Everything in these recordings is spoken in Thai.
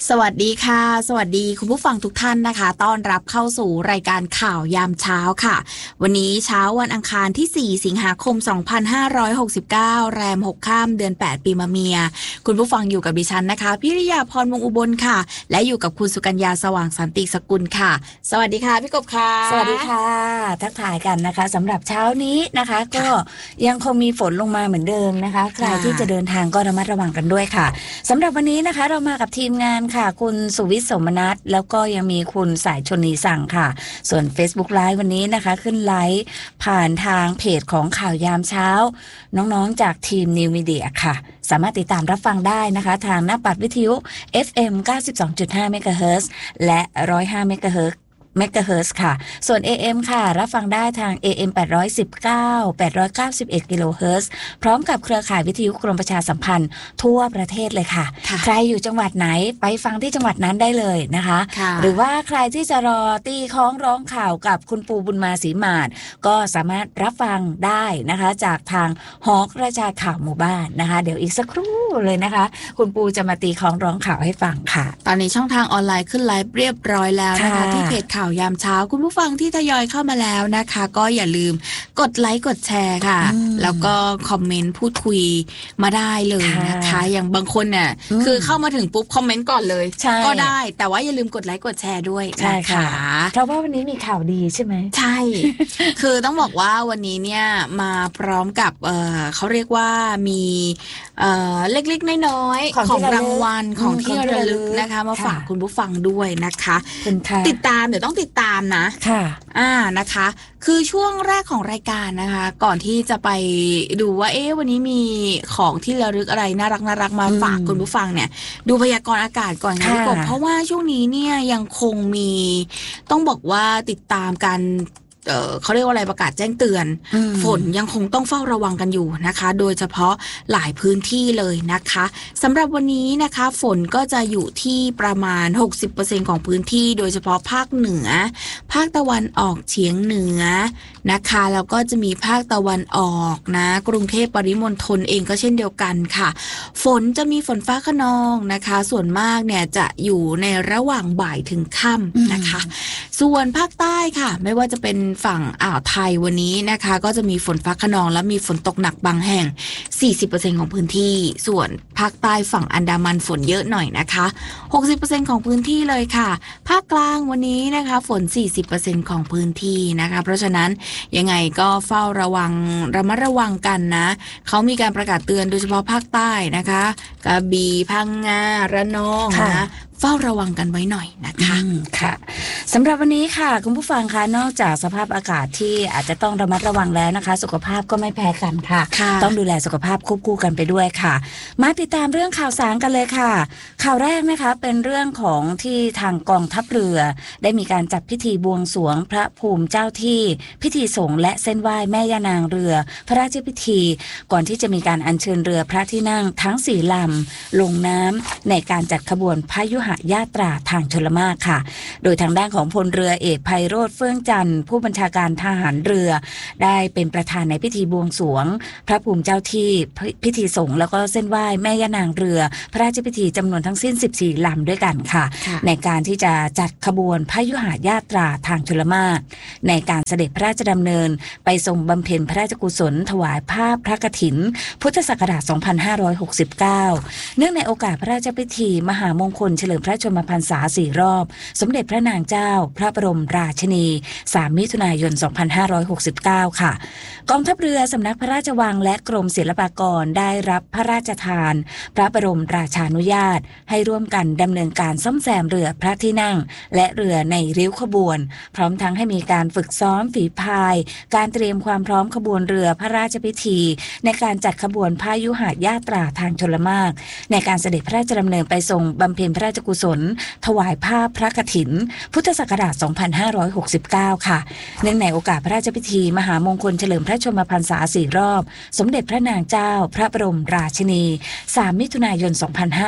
สวัสดีค่ะสวัสดีคุณผู้ฟังทุกท่านนะคะต้อนรับเข้าสู่รายการข่าวยามเช้าค่ะวันนี้เช้าวันอังคารที่4สิงหาคม2569แรม6ค่ำเดือน8ปีมะเมียคุณผู้ฟังอยู่กับดิฉันนะคะพิริยาพรวงอุบลค่ะและอยู่กับคุณสุกัญญาสว่างสันติสกุลค่ะสวัสดีค่ะพี่กบค่ะสวัสดีค่ะทักทายกันนะคะสำหรับเช้านี้นะคะก็ยังคงมีฝนลงมาเหมือนเดิมนะคะใครที่จะเดินทางก็ระมัดระวังกันด้วยค่ะสำหรับวันนี้นะคะเรามากับทีมงานค่ะคุณสุวิทย์สมนัสแล้วก็ยังมีคุณสายชนีสั่งค่ะส่วน Facebook Live วันนี้นะคะขึ้นไลฟ์ผ่านทางเพจของข่าวยามเช้าน้องๆจากทีม New Media ค่ะสามารถติดตามรับฟังได้นะคะทางหน้าปัดวิทยุ FM 92.5 เมกะเฮิรตซ์และ105 เมกะเฮิรตซ์ค่ะส่วน AM ค่ะรับฟังได้ทาง AM 819 891 กิโลเฮิรตซ์พร้อมกับเครือข่ายวิทยุกรมประชาสัมพันธ์ทั่วประเทศเลยค่ะใครอยู่จังหวัดไหนไปฟังที่จังหวัดนั้นได้เลยนะคะหรือว่าใครที่จะรอตีคล้องร้องข่าวกับคุณปูบุญมาศรีมาศก็สามารถรับฟังได้นะคะจากทางหอกระจายข่าวหมู่บ้านนะคะเดี๋ยวอีกสักครู่เลยนะคะคุณปูจะมาตีคล้องร้องข่าวให้ฟังค่ะตอนนี้ช่องทางออนไลน์ขึ้นไลฟ์เรียบร้อยแล้วนะคะที่เพจข่าวยามเช้าคุณผู้ฟังที่ทยอยเข้ามาแล้วนะคะก็อย่าลืมกดไลค์กดแชร์ค่ะแล้วก็คอมเมนต์พูดคุยมาได้เลยนะคะอย่างบางคนเนี่ยคือเข้ามาถึงปุ๊บคอมเมนต์ก่อนเลยก็ได้แต่ว่าอย่าลืมกดไลค์กดแชร์ด้วยนะคะเพราะว่าวันนี้มีข่าวดีใช่ไหมใช่ คือต้องบอกว่าวันนี้เนี่ยมาพร้อมกับเขาเรียกว่ามีเล็กๆน้อยๆของรางวัลของที่ระลึกนะคะมาฝากคุณผู้ฟังด้วยนะคะติดตามเดี๋ยวต้องติดตามนะค่ะนะคะคือช่วงแรกของรายการนะคะก่อนที่จะไปดูว่าวันนี้มีของที่ระลึกอะไรน่ารักมาฝากคุณผู้ฟังเนี่ยดูพยากรณ์อากาศก่อนนะพี่กบเพราะว่าช่วงนี้เนี่ยยังคงมีต้องบอกว่าติดตามการเขาเรียกว่าอะไรประกาศแจ้งเตือนฝนยังคงต้องเฝ้าระวังกันอยู่นะคะโดยเฉพาะหลายพื้นที่เลยนะคะสำหรับวันนี้นะคะฝนก็จะอยู่ที่ประมาณ 60% ของพื้นที่โดยเฉพาะภาคเหนือภาคตะวันออกเฉียงเหนือนะคะแล้วก็จะมีภาคตะวันออกนะกรุงเทพปริมณฑลเองก็เช่นเดียวกันค่ะฝนจะมีฝนฟ้าคะนองนะคะส่วนมากเนี่ยจะอยู่ในระหว่างบ่ายถึงค่ำนะคะส่วนภาคใต้ค่ะไม่ว่าจะเป็นฝั่งอ่าวไทยวันนี้นะคะก็จะมีฝนฟ้าคะนองและมีฝนตกหนักบางแห่ง 40% ของพื้นที่ส่วนภาคใต้ฝั่งอันดามันฝนเยอะหน่อยนะคะ 60% ของพื้นที่เลยค่ะภาคกลางวันนี้นะคะฝน 40% ของพื้นที่นะคะเพราะฉะนั้นยังไงก็เฝ้าระมัดระวังกันนะเขามีการประกาศเตือนโดยเฉพาะภาคใต้นะคะกระบี่พังงาระนองนะเฝ้าระวังกันไว้หน่อยนะคะค่ะสำหรับวันนี้ค่ะคุณผู้ฟังคะนอกจากสภาพอากาศที่อาจจะต้องระมัดระวังแล้วนะคะสุขภาพก็ไม่แพ้กันค่ะต้องดูแลสุขภาพควบคู่กันไปด้วยค่ะมาติดตามเรื่องข่าวสารกันเลยค่ะข่าวแรกนะคะเป็นเรื่องของที่ทางกองทัพเรือได้มีการจัดพิธีบวงสรวงพระภูมิเจ้าที่พิธีสงฆ์และเส้นไหว้แม่ย่านางเรือพระราชพิธีก่อนที่จะมีการอัญเชิญเรือพระที่นั่งทั้ง4ลำลงน้ำในการจัดขบวนพยุหญาตราทางชลมารค่ะโดยทางด้านของพลเรือเอกไพโรจน์เฟื่องจันทร์ผู้บัญชาการทหารเรือได้เป็นประธานในพิธีบวงสรวงพระภูมิเจ้าที่พิธีสงฆ์แล้วก็เส้นไหว้แม่ย่านางเรือพระราชพิธีจำนวนทั้งสิ้น14ลำด้วยกันค่ะในการที่จะจัดขบวนพยุหญาตราทางชลมารในการเสด็จพระราชดำเนินไปทรงบำเพ็ญพระราชกุศลถวายผ้าพระกฐินพุทธศักราช2569เนื่องในโอกาสพระราชพิธีมหามงคลเฉลิมพระชนมพรรษา4รอบสมเด็จพระนางเจ้าพระบรมราชินี3มิถุนายน2569ค่ะกองทัพเรือสำนักพระราชวังและกรมศิลปากรได้รับพระราชทานพระบรมราชานุญาตให้ร่วมกันดำเนินการซ่อมแซมเรือพระที่นั่งและเรือในริ้วขบวนพร้อมทั้งให้มีการฝึกซ้อมฝีพายการเตรียมความพร้อมขบวนเรือพระราชพิธีในการจัดขบวนพยุหญาตราทางชลมารในการเสด็จพระราชดำเนินไปทรงบำเพ็ญพระราชกุศลถวายผ้าพระกฐินพุทธศักราช 2569 ค่ะเนื่องในโอกาสพระราชพิธีมหามงคลเฉลิมพระชนมพรรษา4 รอบสมเด็จพระนางเจ้าพระบรมราชินี3 มิถุนายน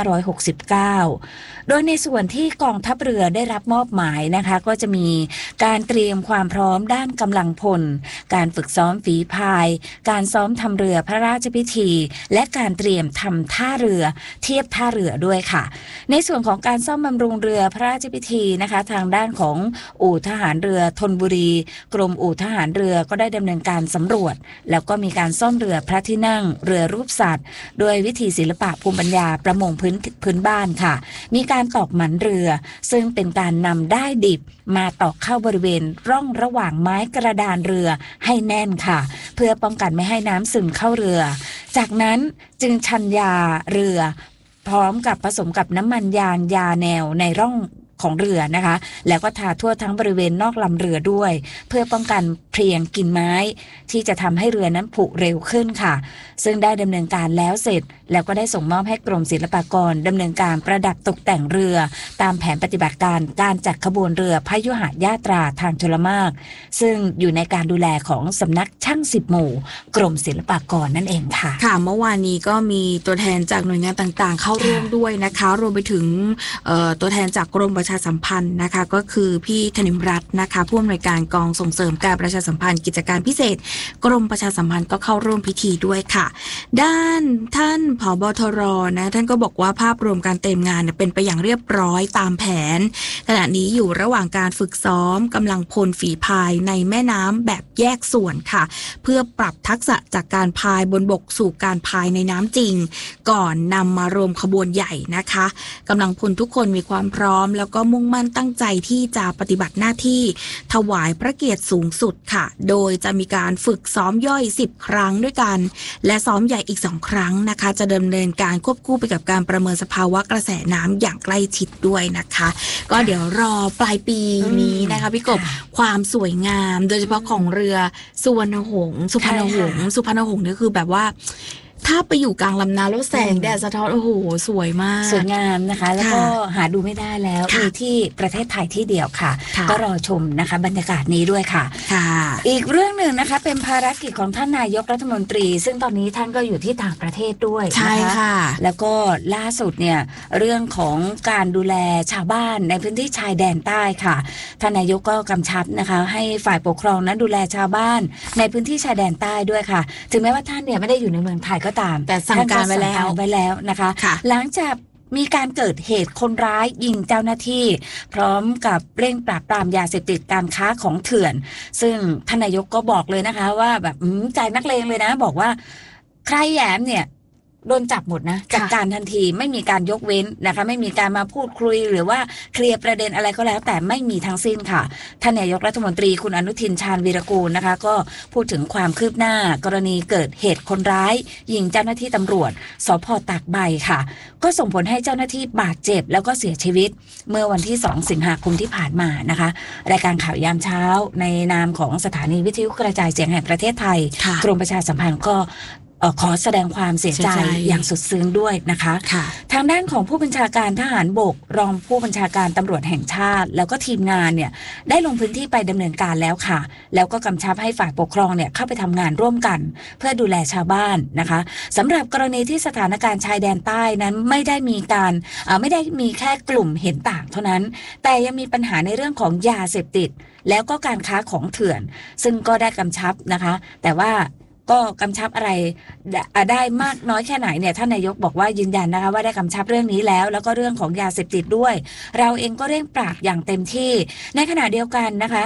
2569 โดยในส่วนที่กองทัพเรือได้รับมอบหมายนะคะก็จะมีการเตรียมความพร้อมด้านกำลังพลการฝึกซ้อมฝีพายการซ้อมทำเรือพระราชพิธีและการเตรียมทำท่าเรือเทียบท่าเรือด้วยค่ะในส่วนของการซ่อมบำรุงเรือพระราชพิธีนะคะทางด้านของอู่ทหารเรือธนบุรีกรมอู่ทหารเรือก็ได้ดำเนินการสำรวจแล้วก็มีการซ่อมเรือพระที่นั่งเรือรูปสัตว์โดยวิธีศิลปะภูมิปัญญาประมงพื้นบ้านค่ะมีการตอกหมันเรือซึ่งเป็นการนำด้ายดิบมาตอกเข้าบริเวณร่องระหว่างไม้กระดานเรือให้แน่นค่ะเพื่อป้องกันไม่ให้น้ำซึมเข้าเรือจากนั้นจึงชันยาเรือพร้อมกับผสมกับน้ำมันยางยาแนวในร่องของเรือนะคะแล้วก็ทาทั่วทั้งบริเวณนอกลำเรือด้วยเพื่อป้องกันเพลียงกินไม้ที่จะทำให้เรือนั้นผุเร็วขึ้นค่ะซึ่งได้ดำเนินการแล้วเสร็จแล้วก็ได้ส่งมอบให้กรมศิลปากรดำเนินการประดับตกแต่งเรือตามแผนปฏิบัติการการจัดขบวนเรือพยุหยาตราทางชลมารซึ่งอยู่ในการดูแลของสำนักช่าง10 หมู่กรมศิลปากรนั่นเองค่ะค่ะเมื่อวานนี้ก็มีตัวแทนจากหน่วยงานต่างๆเข้าร่วมด้วยนะคะรวมไปถึงตัวแทนจากกรมประชาสัมพันธ์นะคะก็คือพี่ธนิมรัตน์นะคะผู้อำนวยการกองส่งเสริมการประชาสัมพันธ์กิจการพิเศษกรมประชาสัมพันธ์ก็เข้าร่วมพิธีด้วยค่ะด้านท่านผบ.ทร.นะท่านก็บอกว่าภาพรวมการเตรียมงานเป็นไปอย่างเรียบร้อยตามแผนขณะนี้อยู่ระหว่างการฝึกซ้อมกำลังพลฝีพายในแม่น้ำแบบแยกส่วนค่ะเพื่อปรับทักษะจากการพายบนบกสู่การพายในน้ำจริงก่อนนำมารวมขบวนใหญ่นะคะกำลังพลทุกคนมีความพร้อมแล้วก็มุ่งมั่นตั้งใจที่จะปฏิบัติหน้าที่ถวายพระเกียรติสูงสุดค่ะโดยจะมีการฝึกซ้อมย่อย10 ครั้งด้วยกันและซ้อมใหญ่อีก2 ครั้งนะคะจะดำเนินการควบคู่ไปกับการประเมินสภาวะกระแสน้ำอย่างใกล้ชิดด้วยนะคะก็เดี๋ยวรอปลายปีนี้นะคะพี่กบความสวยงามโดยเฉพาะของเรือสุพรรณหงส์นี่คือแบบว่าถ้าไปอยู่กลางลำน้ำแล้วแสงแดดสะท้อนโอ้โหสวยมากสวยงามนะคะแล้วก็หาดูไม่ได้แล้วมีที่ประเทศไทยที่เดียวค่ะก็รอชมนะคะบรรยากาศนี้ด้วยค่ะอีกเรื่องหนึ่งนะคะเป็นภารกิจของท่านนายกรัฐมนตรีซึ่งตอนนี้ท่านก็อยู่ที่ต่างประเทศด้วยใช่ค่ะแล้วก็ล่าสุดเนี่ยเรื่องของการดูแลชาวบ้านในพื้นที่ชายแดนใต้ค่ะท่านนายกก็กำชับนะคะให้ฝ่ายปกครองนั้นดูแลชาวบ้านในพื้นที่ชายแดนใต้ด้วยค่ะถึงแม้ว่าท่านเนี่ยไม่ได้อยู่ในเมืองไทยก็ตามแต่สั่งการไว้แล้วนะคะหลังจากมีการเกิดเหตุคนร้ายยิงเจ้าหน้าที่พร้อมกับเร่งปราบปรามยาเสพติดการค้าของเถื่อนซึ่งท่านนายกก็บอกเลยนะคะว่าแบบใจนักเลงเลยนะบอกว่าใครแหยมเนี่ยโดนจับหมดนะจัดการทันทีไม่มีการยกเว้นนะคะไม่มีการมาพูดคุยหรือว่าเคลียร์ประเด็นอะไรก็แล้วแต่ไม่มีทั้งสิ้นค่ะท่านนายกรัฐมนตรีคุณอนุทินชาญวีรกูลนะคะก็พูดถึงความคืบหน้ากรณีเกิดเหตุคนร้ายยิงเจ้าหน้าที่ตำรวจสภ.ตากใบค่ะก็ส่งผลให้เจ้าหน้าที่บาดเจ็บแล้วก็เสียชีวิตเมื่อวันที่2 สิงหาคมที่ผ่านมานะคะรายการข่าวยามเช้าในนามของสถานีวิทยุกระจายเสียงแห่งประเทศไทยกรมประชาสัมพันธ์ก็ขอแสดงความเสียใจอย่างสุดซึ้งด้วยนะคะทางด้านของผู้บัญชาการทหารบกรองผู้บัญชาการตำรวจแห่งชาติแล้วก็ทีมงานเนี่ยได้ลงพื้นที่ไปดำเนินการแล้วค่ะแล้วก็กำชับให้ฝ่ายปกครองเนี่ยเข้าไปทำงานร่วมกันเพื่อดูแลชาวบ้านนะคะสำหรับกรณีที่สถานการณ์ชายแดนใต้นั้นไม่ได้มีแค่กลุ่มเห็นต่างเท่านั้นแต่ยังมีปัญหาในเรื่องของยาเสพติดแล้วก็การค้าของเถื่อนซึ่งก็ได้กำชับนะคะแต่ว่าก็กำชับอะไรได้มากน้อยแค่ไหนเนี่ยท่านนายกบอกว่ายืนยันนะคะว่าได้กำชับเรื่องนี้แล้วก็เรื่องของยาเสพติดด้วยเราเองก็เร่งปราบอย่างเต็มที่ในขณะเดียวกันนะคะ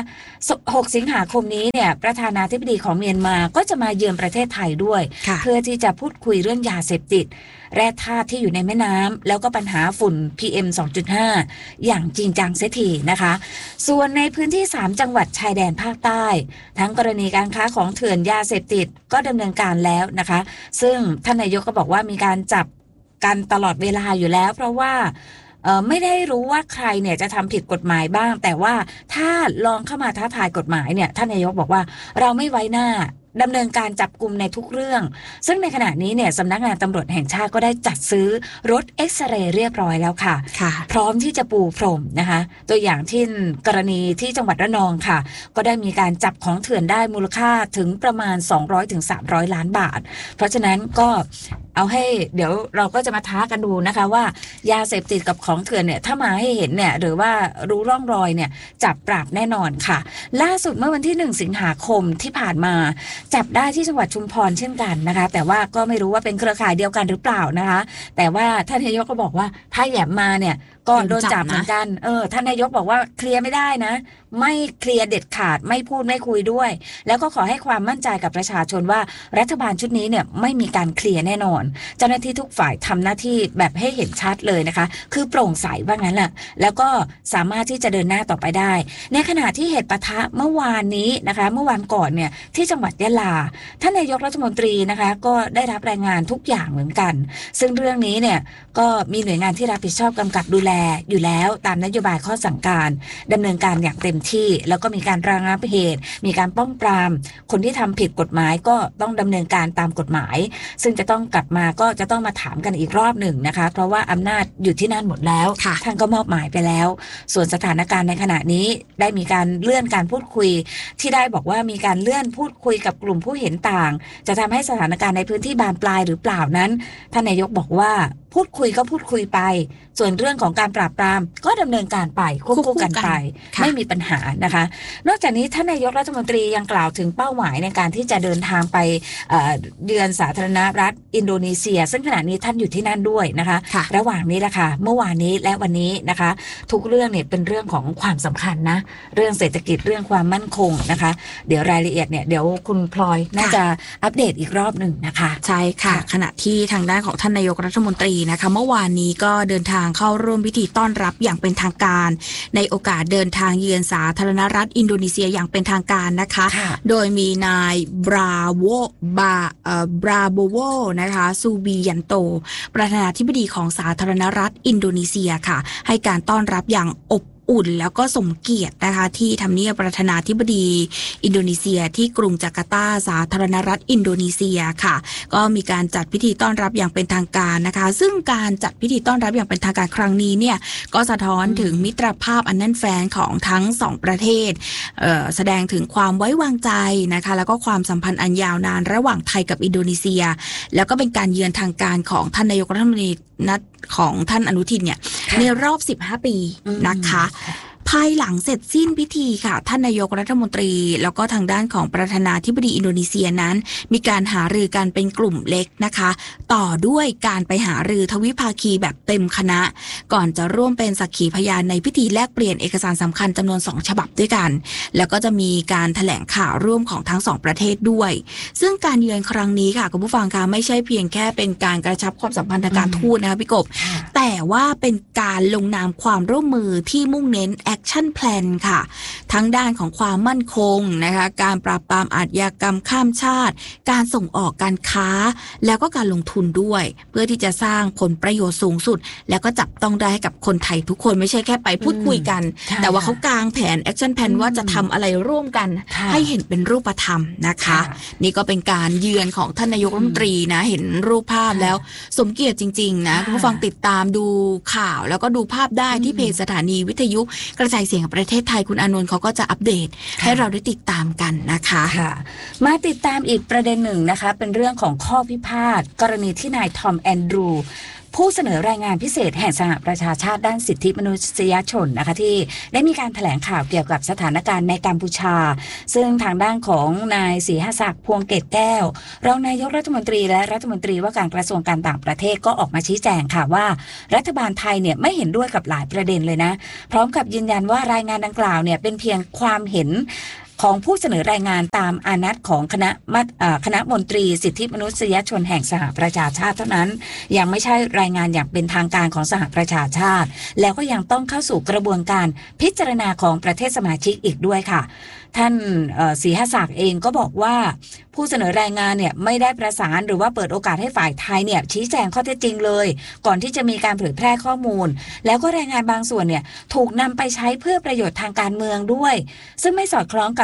6 สิงหาคมนี้เนี่ยประธานาธิบดีของเมียนมาก็จะมาเยือนประเทศไทยด้วยเพื่อที่จะพูดคุยเรื่องยาเสพติดแร่ธาตุที่อยู่ในแม่น้ำแล้วก็ปัญหาฝุ่น PM 2.5 อย่างจริงจังเสียทีนะคะส่วนในพื้นที่3 จังหวัดชายแดนภาคใต้ทั้งกรณีการค้าของเถื่อนยาเสพติดก็ดำเนินการแล้วนะคะซึ่งท่านนายกก็บอกว่ามีการจับกันตลอดเวลาอยู่แล้วเพราะว่าไม่ได้รู้ว่าใครเนี่ยจะทำผิดกฎหมายบ้างแต่ว่าถ้าลองเข้ามาท้าทายกฎหมายเนี่ยท่านนายกบอกว่าเราไม่ไว้หน้าดำเนินการจับกุมในทุกเรื่องซึ่งในขณะนี้เนี่ยสำนักงานตำรวจแห่งชาติก็ได้จัดซื้อรถเอ็กซเรย์เรียบร้อยแล้วค่ะพร้อมที่จะปูพรมนะคะตัวอย่างที่กรณีที่จังหวัดระนองค่ะก็ได้มีการจับของเถื่อนได้มูลค่าถึงประมาณ200-300 ล้านบาทเพราะฉะนั้นก็เอาให้เดี๋ยวเราก็จะมาท้ากันดูนะคะว่ายาเสพติดกับของเถื่อนเนี่ยถ้ามาให้เห็นเนี่ยหรือว่ารู้ร่องรอยเนี่ยจับปราบแน่นอนค่ะล่าสุดเมื่อวันที่1 สิงหาคมที่ผ่านมาจับได้ที่จังหวัดชุมพรเช่นกันนะคะแต่ว่าก็ไม่รู้ว่าเป็นเครือข่ายเดียวกันหรือเปล่านะคะแต่ว่าท่านนายกก็บอกว่าถ้าแหยมมาเนี่ยก็โดนจับเหมือนกันท่านนายกบอกว่าเคลียร์ไม่ได้นะไม่เคลียร์เด็ดขาดไม่พูดไม่คุยด้วยแล้วก็ขอให้ความมั่นใจกับประชาชนว่ารัฐบาลชุดนี้เนี่ยไม่มีการเคลียร์แน่นอนเจ้าหน้าที่ทุกฝ่ายทำหน้าที่แบบให้เห็นชัดเลยนะคะคือโปร่งใสว่างั้นแหละแล้วก็สามารถที่จะเดินหน้าต่อไปได้ในขณะที่เหตุปะทะเมื่อวานนี้นะคะเมื่อวานก่อนเนี่ยที่จังหวัดยะลาท่านนายกรัฐมนตรีนะคะก็ได้รับรายงานทุกอย่างเหมือนกันซึ่งเรื่องนี้เนี่ยก็มีหน่วยงานที่รับผิดชอบกำกับดูแลอยู่แล้วตามนโยบายข้อสั่งการดำเนินการอย่างเต็มที่แล้วก็มีการระงับเหตุมีการป้องปรามคนที่ทำผิดกฎหมายก็ต้องดำเนินการตามกฎหมายซึ่งจะต้องกลับมาก็จะต้องมาถามกันอีกรอบหนึ่งนะคะเพราะว่าอำนาจอยู่ที่นั่นหมดแล้วท่านก็มอบหมายไปแล้วส่วนสถานการณ์ในขณะนี้ได้มีการเลื่อนการพูดคุยที่ได้บอกว่ามีการเลื่อนพูดคุยกับกลุ่มผู้เห็นต่างจะทำให้สถานการณ์ในพื้นที่บานปลายหรือเปล่านั้นท่านนายกบอกว่าพูดคุยก็พูดคุยไปส่วนเรื่องของการปราบปรามก็ดำเนินการไปควบคู่กันไปไม่มีปัญหานะคะนอกจากนี้ท่านนายกรัฐมนตรียังกล่าวถึงเป้าหมายในการที่จะเดินทางไปเยือนสาธารณรัฐอินโดนีเซียซึ่งขณะนี้ท่านอยู่ที่นั่นด้วยนะคะระหว่างนี้แหละค่ะเมื่อวานนี้และวันนี้นะคะทุกเรื่องเนี่ยเป็นเรื่องของความสำคัญนะเรื่องเศรษฐกิจเรื่องความมั่นคงนะคะเดี๋ยวรายละเอียดเนี่ยเดี๋ยวคุณพลอยน่าจะอัปเดตอีกรอบหนึ่งนะคะใช่ค่ะขณะที่ทางด้านของท่านนายกรัฐมนตรีนะคะเมื่อวานนี้ก็เดินทางเข้าร่วมพิธีต้อนรับอย่างเป็นทางการในโอกาสเดินทางเยือนสาธารณรัฐอินโดนีเซียอย่างเป็นทางการนะคะโดยมีนายบราโบโวนะคะซูบียันโตประธานาธิบดีของสาธารณรัฐอินโดนีเซียค่ะให้การต้อนรับอย่างอบอุ่นแล้วก็สมเกียรตินะคะที่ทำเนียบประธานาธิบดีอินโดนีเซียที่กรุงจาการ์ตาสาธารณรัฐอินโดนีเซียค่ะก็มีการจัดพิธีต้อนรับอย่างเป็นทางการนะคะซึ่งการจัดพิธีต้อนรับอย่างเป็นทางการครั้งนี้เนี่ยก็สะท้อนถึงมิตรภาพอันแน่นแฟ้นของทั้งสองประเทศแสดงถึงความไว้วางใจนะคะแล้วก็ความสัมพันธ์อันยาวนานระหว่างไทยกับอินโดนีเซียแล้วก็เป็นการเยือนทางการของท่านนายกรัฐมนตรีของท่านอนุทินเนี่ยในรอบ15 ปีนะคะภายหลังเสร็จสิ้นพิธีค่ะท่านนายกรัฐมนตรีแล้วก็ทางด้านของประธานาธิบดีอินโดนีเซียนั้นมีการหารือกันเป็นกลุ่มเล็กนะคะต่อด้วยการไปหารือทวิภาคีแบบเต็มคณะก่อนจะร่วมเป็นสักขีพยานในพิธีแลกเปลี่ยนเอกสารสำคัญจำนวน2 ฉบับด้วยกันแล้วก็จะมีการแถลงข่าวร่วมของทั้ง2ประเทศด้วยซึ่งการเยือนครั้งนี้ค่ะคุณผู้ฟังคะไม่ใช่เพียงแค่เป็นการกระชับความสัมพันธ์ทางการทูตนะคะพี่กบแต่ว่าเป็นการลงนามความร่วมมือที่มุ่งเน้นAction Plan ค่ะทั้งด้านของความมั่นคงนะคะการปราบปรามอาชญากรรมข้ามชาติการส่งออกการค้าแล้วก็การลงทุนด้วยเพื่อที่จะสร้างผลประโยชน์สูงสุดแล้วก็จับต้องได้กับคนไทยทุกคนไม่ใช่แค่ไปพูดคุยกันแต่ว่าเขากางแผน Action Plan ว่าจะทำอะไรร่วมกันให้เห็นเป็นรูปธรรมนะคะนี่ก็เป็นการเยือนของท่านนายกรัฐมนตรีนะเห็นรูปภาพแล้วสมเกียรติจริงๆนะคุณผู้ฟังติดตามดูข่าวแล้วก็ดูภาพได้ที่เพจสถานีวิทยุกระจายเสียงประเทศไทยคุณอานนท์เขาก็จะอัปเดตให้เราได้ติดตามกันนะคะมาติดตามอีกประเด็นหนึ่งนะคะเป็นเรื่องของข้อพิพาทกรณีที่นายทอมแอนดรูผู้เสนอรายงานพิเศษแห่งสหประชาชาติด้านสิทธิมนุษยชนนะคะที่ได้มีการแถลงข่าวเกี่ยวกับสถานการณ์ในกัมพูชาซึ่งทางด้านของนายศรีหศักดิ์พวงเกตแก้วรองนายกรัฐมนตรีและรัฐมนตรีว่าการกระทรวงการต่างประเทศก็ออกมาชี้แจงค่ะว่ารัฐบาลไทยเนี่ยไม่เห็นด้วยกับหลายประเด็นเลยนะพร้อมกับยืนยันว่ารายงานดังกล่าวเนี่ยเป็นเพียงความเห็นของผู้เสนอรายงานตามอานัตของคณะมนตรีสิทธิมนุษยชนแห่งสหประชาชาติเท่านั้นยังไม่ใช่รายงานอย่างเป็นทางการของสหประชาชาติแล้วก็ยังต้องเข้าสู่กระบวนการพิจารณาของประเทศสมาชิกอีกด้วยค่ะท่านศรีหศักดิ์เองก็บอกว่าผู้เสนอรายงานเนี่ยไม่ได้ประสานหรือว่าเปิดโอกาสให้ฝ่ายไทยเนี่ยชี้แจงข้อเท็จจริงเลยก่อนที่จะมีการเผยแพร่ข้อมูลแล้วก็รายงานบางส่วนเนี่ยถูกนำไปใช้เพื่อประโยชน์ทางการเมืองด้วยซึ่งไม่สอดคล้องกับ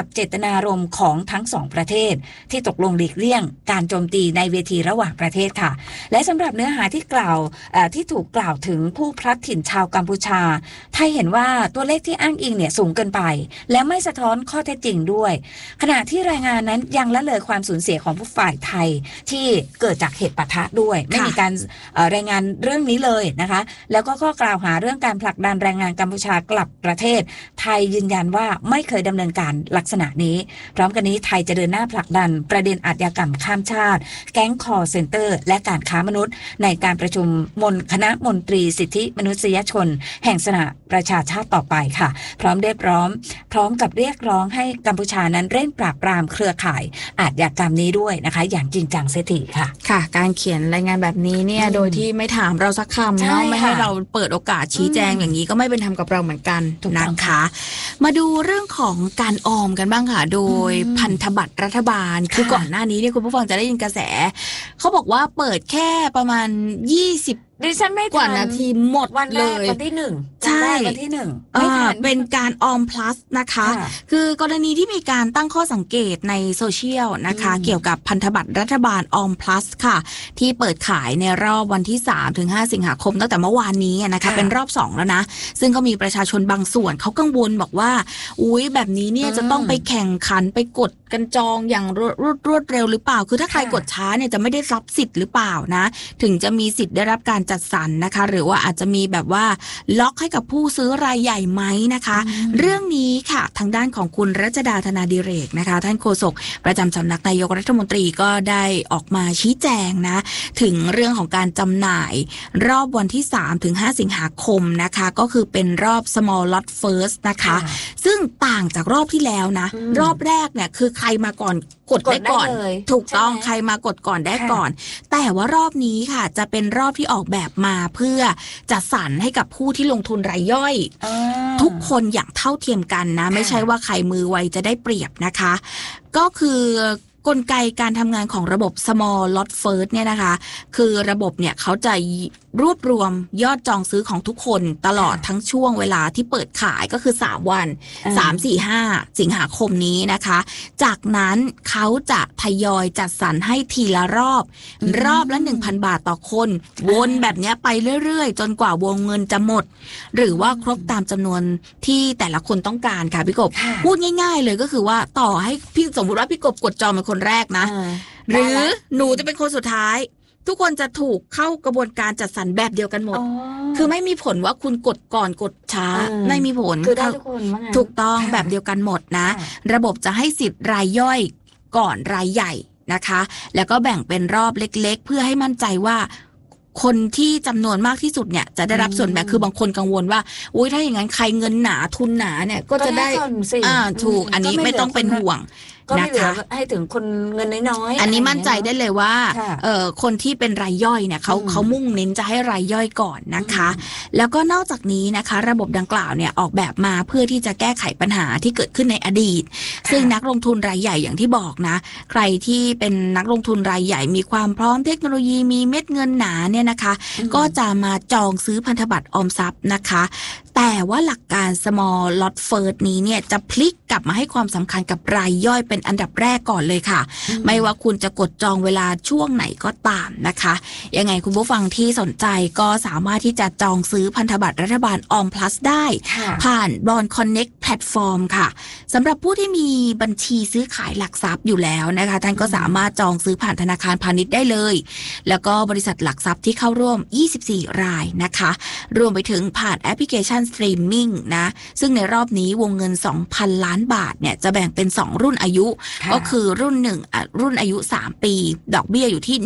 เจตนารมณ์ของทั้งสองประเทศที่ตกลงหลีกเลี่ยงการโจมตีในเวทีระหว่างประเทศค่ะและสำหรับเนื้อหาที่ถูกกล่าวถึงผู้พลัดถิ่นชาวกัมพูชาไทยเห็นว่าตัวเลขที่อ้างอิงเนี่ยสูงเกินไปและไม่สะท้อนข้อเท็จจริงด้วยขณะที่รายงานนั้นยังละเลยความสูญเสียของผู้ฝ่ายไทยที่เกิดจากเหตุปะทะด้วยไม่มีการรายงานเรื่องนี้เลยนะคะแล้วก็ข้อกล่าวหาเรื่องการผลักดันแรงงานกัมพูชากลับประเทศไทยยืนยันว่าไม่เคยดำเนินการลักษณะนี้พร้อมกันนี้ไทยจะเดินหน้าผลักดันประเด็นอาชญากรรมข้ามชาติแก๊งคอร์เซ็นเตอร์และการค้ามนุษย์ในการประชุมคณะมนตรีสิทธิมนุษยชนแห่งสหประชาชาติต่อไปค่ะพร้อมกับเรียกร้องให้กัมพูชานั้นเร่งปราบปรามเครือข่ายอาชญากรรมนี้ด้วยนะคะอย่างจริงจังเสียทีค่ะค่ะการเขียนรายงานแบบนี้เนี่ยโดยที่ไม่ถามเราสักคำเนาะไม่ให้เราเปิดโอกาสชี้แจงอย่างนี้ก็ไม่เป็นธรรมกับเราเหมือนกันนะคะมาดูเรื่องของการออมกันบ้างค่ะโดยพันธบัตรรัฐบาลคือก่อนหน้านี้เนี่ยคุณผู้ฟังจะได้ยินกระแสเขาบอกว่าเปิดแค่ประมาณ20 ดิฉันไม่กว่านาทีหมดวันแรกวันที่1ใช่วันที่1ไม่ทันเป็นการออม plus นะคะคือกรณีที่มีการตั้งข้อสังเกตในโซเชียลนะคะเกี่ยวกับพันธบัตรรัฐบาลออม plus ค่ะที่เปิดขายในรอบวันที่3-5 สิงหาคมตั้งแต่เมื่อวานนี้นะคะเป็นรอบ2แล้วนะซึ่งก็มีประชาชนบางส่วนเขากังวลบอกว่าอุ๊ยแบบนี้เนี่ยจะต้องไปแข่งขันไปกดกันจองอย่างรวดเร็วหรือเปล่าคือถ้าใครกดช้าเนี่ยจะไม่ได้รับสิทธิ์หรือเปล่านะถึงจะมีสิทธิ์ได้รับการจัดสรรนะคะหรือว่าอาจจะมีแบบว่าล็อกให้กับผู้ซื้อรายใหญ่ไหมนะคะเรื่องนี้ค่ะทางด้านของคุณรัชดาธนาดิเรกนะคะท่านโฆษกประจำสำนักนายกรัฐมนตรีก็ได้ออกมาชี้แจงนะถึงเรื่องของการจำหน่ายรอบวันที่3-5 สิงหาคมนะคะก็คือเป็นรอบ small lot first นะคะซึ่งต่างจากรอบที่แล้วนะรอบแรกเนี่ยคือใครมาก่อนกดได้ก่อนถูกต้องใครมากดก่อนได้ก่อนแต่ว่ารอบนี้ค่ะจะเป็นรอบที่ออกแบบมาเพื่อจัดสรรให้กับผู้ที่ลงทุนรายย่อยทุกคนอย่างเท่าเทียมกันนะไม่ใช่ว่าใครมือไวจะได้เปรียบนะคะก็คือกลไกการทำงานของระบบ small lot first เนี่ยนะคะคือระบบเนี่ยเขาจะรวบรวมยอดจองซื้อของทุกคนตลอดทั้งช่วงเวลาที่เปิดขายก็คือ3วัน3-4-5 สิงหาคมนี้นะคะจากนั้นเขาจะทยอยจัดสรรให้ทีละรอบละ 1,000 บาทต่อคนวนแบบนี้ไปเรื่อยๆจนกว่าวงเงินจะหมดหรือว่าครบตามจำนวนที่แต่ละคนต้องการค่ะพี่กบพูดง่ายๆเลยก็คือว่าต่อให้พี่สมมติว่าพี่กบกดจองเป็นคนแรกนะหรือหนูจะเป็นคนสุดท้ายทุกคนจะถูกเข้ากระบวนการจัดสรรแบบเดียวกันหมดคือไม่มีผลว่าคุณกดก่อนกดช้าไม่มีผลคือได้ทุกคนว่างั้นถูกต้องแบบเดียวกันหมดนะระบบจะให้สิทธิ์รายย่อยก่อนรายใหญ่นะคะแล้วก็แบ่งเป็นรอบเล็กๆเพื่อให้มั่นใจว่าคนที่จำนวนมากที่สุดเนี่ยจะได้รับส่วนแบ่งคือบางคนกังวลว่าอุ้ยถ้าอย่างนั้นใครเงินหนาทุนหนาเนี่ยก็จะได้ถูกอันนี้ไม่ต้องเป็นห่วงก็ไม่เหลือให้ถึงคนเงินน้อยๆอันนี้มั่นใจได้เลยว่าคนที่เป็นรายย่อยเนี่ยเขามุ่งเน้นจะให้รายย่อยก่อนนะคะแล้วก็นอกจากนี้นะคะระบบดังกล่าวเนี่ยออกแบบมาเพื่อที่จะแก้ไขปัญหาที่เกิดขึ้นในอดีตซึ่งนักลงทุนรายใหญ่อย่างที่บอกนะใครที่เป็นนักลงทุนรายใหญ่มีความพร้อมเทคโนโลยีมีเม็ดเงินหนาเนี่ยนะคะก็จะมาจองซื้อพันธบัตรออมทรัพย์นะคะแต่ว่าหลักการ small lot first นี้เนี่ยจะพลิกกลับมาให้ความสำคัญกับรายย่อยเป็นอันดับแรกก่อนเลยค่ะไม่ว่าคุณจะกดจองเวลาช่วงไหนก็ตามนะคะยังไงคุณผู้ฟังที่สนใจก็สามารถที่จะจองซื้อพันธบัตรรัฐบาลออม plus ได้ผ่าน Bond Connect Platform ค่ะสำหรับผู้ที่มีบัญชีซื้อขายหลักทรัพย์อยู่แล้วนะคะท่านก็สามารถจองซื้อผ่านธนาคารพาณิชย์ได้เลยแล้วก็บริษัทหลักทรัพย์ที่เข้าร่วม24รายนะคะรวมไปถึงผ่านแอปพลิเคชันสตรีมมิ่งนะซึ่งในรอบนี้วงเงิน 2,000 ล้านบาทเนี่ยจะแบ่งเป็น2รุ่นอายุก็คือรุ่น1รุ่นอายุ3ปีดอกเบี้ยอยู่ที่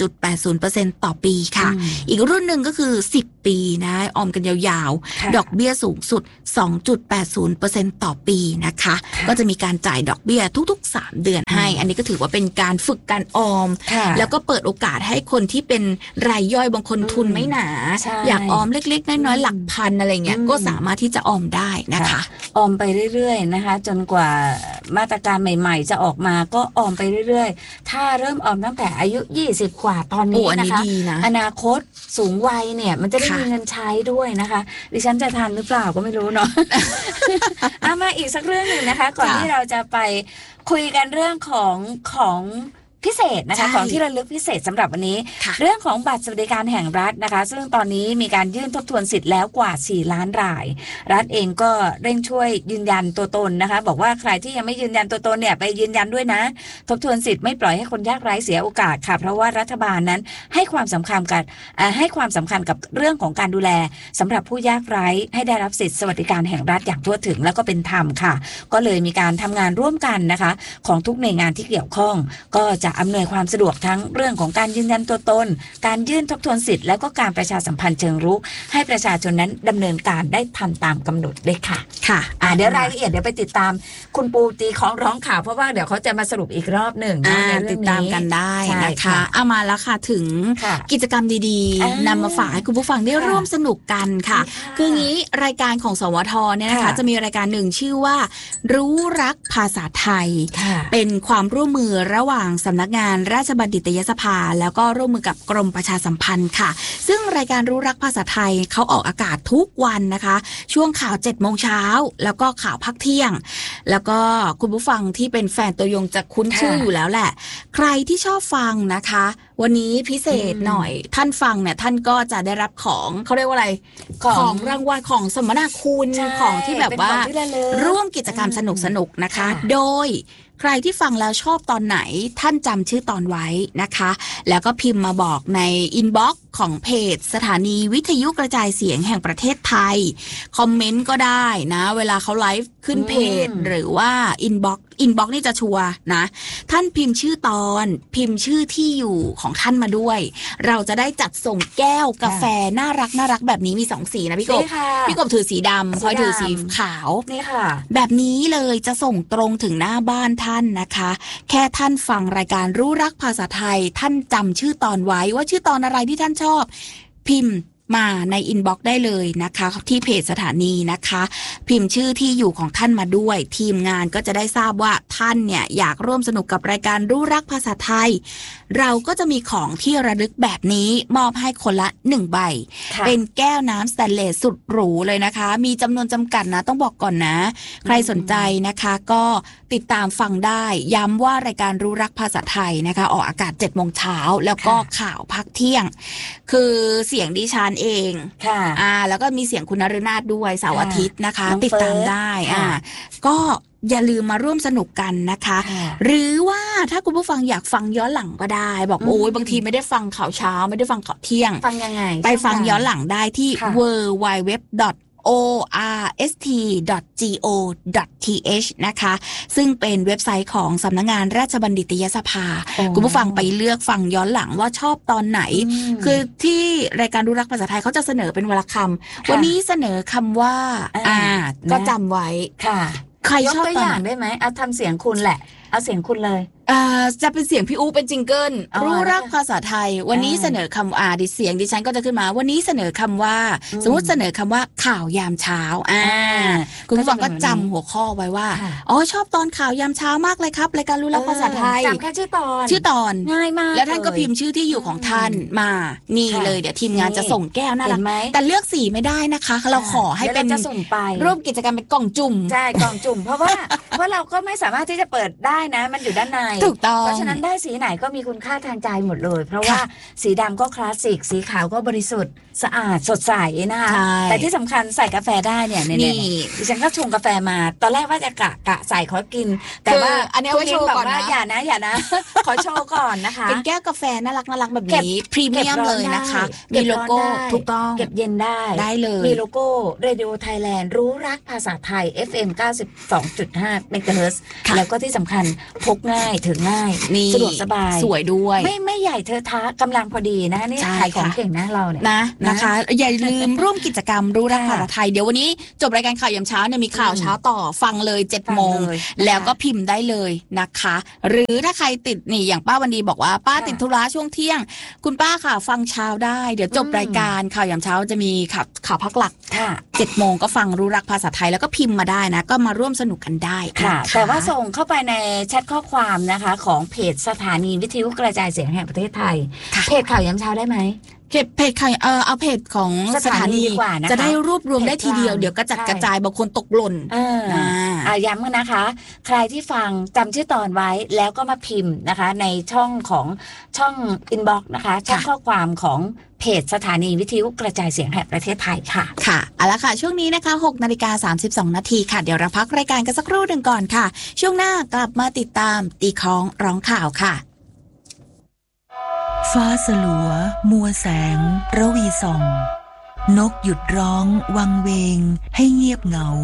1.80% ต่อปีค่ะอีกรุ่นหนึ่งก็คือ10ปีนะออมกันยาวๆดอกเบี้ยสูงสุด 2.80% ต่อปีนะคะก็จะมีการจ่ายดอกเบี้ยทุกๆ3เดือนให้อันนี้ก็ถือว่าเป็นการฝึกการออมแล้วก็เปิดโอกาสให้คนที่เป็นรายย่อยบางคนทุนไม่หนาอยากออมเล็กๆน้อยๆหลักพันอะไรเงี้ยก็สามารถที่จะออมได้นะคะออมไปเรื่อยๆนะคะจนกว่ามาตรการใหม่ๆจะออกมาก็ออมไปเรื่อยๆถ้าเริ่มออมตั้งแต่อายุ20กว่าตอนนี้นะคะอนาคตสูงวัยเนี่ยมันจะได้มีเงินใช้ด้วยนะคะดิฉันจะทันหรือเปล่าก็ไม่รู้เนาะ เอามาอีกสักเรื่องหนึ่งนะคะก่อนที่เราจะไปคุยกันเรื่องของพิเศษนะคะของที่ระลึกพิเศษสำหรับวันนี้เรื่องของบัตรสวัสดิการแห่งรัฐนะคะซึ่งตอนนี้มีการยื่นทบทวนสิทธิ์แล้วกว่า4ล้านรายรัฐเองก็เร่งช่วยยืนยันตัวตนนะคะบอกว่าใครที่ยังไม่ยืนยันตัวตนเนี่ยไปยืนยันด้วยนะทบทวนสิทธิ์ไม่ปล่อยให้คนยากไร้เสียโอกาสค่ะเพราะว่ารัฐบาลนั้นให้ความสำคัญกับเรื่องของการดูแลสำหรับผู้ยากไร้ให้ได้รับสิทธิสวัสดิการแห่งรัฐอย่างทั่วถึงและก็เป็นธรรมค่ะก็เลยมีการทำงานร่วมกันนะคะของทุกหน่วยงานที่เกี่ยวข้องก็จะอำนวยความสะดวกทั้งเรื่องของการยืนยันตัวตนการยื่นทบทวนสิทธิ์แล้วก็การประชาสัมพันธ์เชิงรุกให้ประชาชนนั้นดำเนินการได้ทันตามกำหนดเลยค่ะค่ะเดี๋ยวรายละเอียดเดี๋ยวไปติดตามคุณปูตีของร้องข่าวเพราะว่าเดี๋ยวเขาจะมาสรุปอีกรอบหนึ่งติดตามกันได้นะคะเอามาแล้วค่ะถึงกิจกรรมดีๆนำมาฝากให้คุณผู้ฟังได้ร่วมสนุกกันค่ะคืองี้รายการของสวทเนี่ยนะคะจะมีรายการหนึ่งชื่อว่ารู้รักภาษาไทยเป็นความร่วมมือระหว่างสำนักงานราชบัณฑิตยสภาแล้วก็ร่วมมือกับกรมประชาสัมพันธ์ค่ะซึ่งรายการรู้รักภาษาไทยเขาออกอากาศทุกวันนะคะช่วงข่าว 7:00 น.แล้วก็ข่าวพักเที่ยงแล้วก็คุณผู้ฟังที่เป็นแฟนตัวยงจะคุ้นชื่ออยู่แล้วแหละใครที่ชอบฟังนะคะวันนี้พิเศษหน่อยท่านฟังเนี่ยท่านก็จะได้รับของเขาเรียกว่าอะไรของรางวัลของสมนาคุณของที่แบบว่าร่วมกิจกรรมสนุกๆนะคะโดยใครที่ฟังแล้วชอบตอนไหนท่านจำชื่อตอนไว้นะคะแล้วก็พิมพ์มาบอกในอินบ็อกซ์ของเพจสถานีวิทยุกระจายเสียงแห่งประเทศไทยคอมเมนต์ก็ได้นะเวลาเขาไลฟ์ขึ้นเพจหรือว่าอินบ็อกซ์นี่จะชัวร์นะท่านพิมพ์ชื่อตอนพิมพ์ชื่อที่อยู่ของท่านมาด้วยเราจะได้จัดส่งแก้วกาแฟน่ารักแบบนี้มี2สีนะพี่กบถือสีดำพลอยถือสีขาวนี่ค่ะแบบนี้เลยจะส่งตรงถึงหน้าบ้านท่านนะคะแค่ท่านฟังรายการรู้รักภาษาไทยท่านจำชื่อตอนไว้ว่าชื่อตอนอะไรที่ท่านชอบพิมพ์มาในอินบ็อกซ์ได้เลยนะคะที่เพจสถานีนะคะพิมพ์ชื่อที่อยู่ของท่านมาด้วยทีมงานก็จะได้ทราบว่าท่านเนี่ยอยากร่วมสนุกกับรายการรู้รักภาษาไทยเราก็จะมีของที่ระลึกแบบนี้มอบให้คนละ1ใบเป็นแก้วน้ำสแตนเลสสุดหรูเลยนะคะมีจำนวนจำกัดนะต้องบอกก่อนนะใครสนใจนะคะก็ติดตามฟังได้ย้ำว่ารายการรู้รักภาษาไทยนะคะออกอากาศ 7:00 น.แล้วก็ข่าวพักเที่ยงคือเสียงดิฉันเองแล้วก็มีเสียงคุณนฤนาถด้วยเสาร์อาทิตย์นะคะติดตามได้ก็อย่าลืมมาร่วมสนุกกันนะคะหรือว่าถ้าคุณผู้ฟังอยากฟังย้อนหลังก็ได้บอกโอ้ยบางทีไม่ได้ฟังข่าวเช้าไม่ได้ฟังข่าวเที่ยงฟังยังไงไปฟังย้อนหลังได้ที่ www.orst.go.th นะคะซึ่งเป็นเว็บไซต์ของสำนักงานราชบัณฑิตยสภาคุณผู้ฟังไปเลือกฟังย้อนหลังว่าชอบตอนไหนคือที่รายการรู้รักภาษาไทยเขาจะเสนอเป็นวรรณคำวันนี้เสนอคำว่าก็จำไว้ค่ะใครชอบตัวอย่างได้ไหมเอาทำเสียงคุณแหละเอาเสียงคุณเลยจะเป็นเสียงพี่อู๋เป็นจิงเกิลรู้รักภาษาไทยวันนี้เสนอคำดิเสียงดิฉันก็จะขึ้นมาวันนี้เสนอคำว่าสมมติเสนอคำว่าข่าวยามเช้าคุณผู้ฟังก็จำหัวข้อไว้ว่าชอบตอนข่าวยามเช้ามากเลยครับรายการรู้รักภาษาไทยจำแค่ชื่อตอนง่ายมากแล้วท่านก็พิมพ์ชื่อที่อยู่ของท่านมานี่เลยเดี๋ยวทีมงานจะส่งแก้วน่ารักแต่เลือกสีไม่ได้นะคะเราขอให้เป็นร่วมกิจกรรมเป็นกล่องจุ่มใช่กล่องจุ่มเพราะว่าเราก็ไม่สามารถที่จะเปิดได้นะมันอยู่ด้านในถูกต้องเพราะฉะนั้นได้สีไหนก็มีคุณค่าทางใจหมดเลยเพราะว่าสีดำก็คลาสสิกสีขาวก็บริสุทธิ์สะอาดสดใสนะคะแต่ที่สำคัญใส่กาแฟได้เนี่ยดิฉันก็ชงกาแฟมาตอนแรกว่าจะกะใส่ขอกินแต่ว่าอันนี้ไว้โชว์ก่อนนะอย่านะขอโชว์ก่อนนะคะเป็นแก้วกาแฟน่ารักแบบนี้พรีเมียมเลยนะคะมีโลโก้ถูกต้องเก็บเย็นได้เลยมีโลโก้เรดิโอไทยแลนด์รู้รักภาษาไทย FM 92.5 เมกะเฮิรตซ์แล้วก็ที่สำคัญพกง่ายถือง่ายสะดวกสบายสวยด้วยไม่ใหญ่เธอท้ากำลังพอดีนะนี่ขายของเก่งนะเราเนี่ยนะคะอย่าลืมร่วมกิจกรรมรู้รักภาษาไทยเดี๋ยววันนี้จบรายการข่าวยามเช้าเนี่ยมีข่าวเช้าต่อฟังเลย 7:00 น.แล้วก็พิมพ์ได้เลยนะคะหรือถ้าใครติดนี่อย่างป้าวันดีบอกว่าป้าติดธุระช่วงเที่ยงคุณป้าค่ะฟังเช้าได้เดี๋ยวจบรายการข่าวยามเช้าจะมีข่าวพักหลัก 7 โมงก็ฟังรู้รักภาษาไทยแล้วก็พิมพ์มาได้นะก็มาร่วมสนุกกันได้ค่ะแต่ว่าส่งเข้าไปในแชทข้อความนะคะของเพจสถานีวิทยุกระจายเสียงแห่งประเทศไทยเพจข่าวยามเช้าได้ไหมเพจข่าวเอาเพจของสถานีจะได้รวบรวมได้ทีเดียวเดี๋ยวกระจัดกระจายบางคนตกหล่นย้ำกันนะคะใครที่ฟังจำชื่อตอนไว้แล้วก็มาพิมพ์นะคะในช่องอินบ็อกซ์นะคะช่องข้อความของเพจสถานีวิทยุกระจายเสียงแห่งประเทศไทยค่ะค่ะเอาละค่ะช่วงนี้นะคะ 6:32 นาทีค่ะเดี๋ยวเราพักรายการกันสักครู่หนึ่งก่อนค่ะช่วงหน้ากลับมาติดตามตีคล้องร้องข่าวค่ะฟ้าสลัวมัวแสงระวีส่องนกหยุดร้องวังเวงให้เงียบเหงา